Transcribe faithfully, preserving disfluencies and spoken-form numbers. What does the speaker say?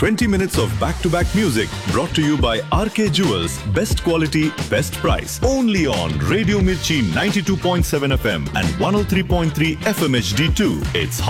twenty minutes of back-to-back music brought to you by R K Jewels. Best quality, best price. Only on Radio Mirchi ninety-two point seven F M and one oh three point three F M H D two. It's